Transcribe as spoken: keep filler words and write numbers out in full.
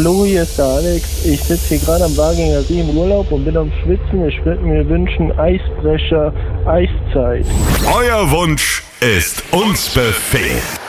Hallo, hier ist der Alex. Ich sitze hier gerade am Waginger See im Urlaub und bin am Schwitzen. Ich würde mir wünschen Eisbrecher, Eiszeit. Euer Wunsch ist uns Befehl.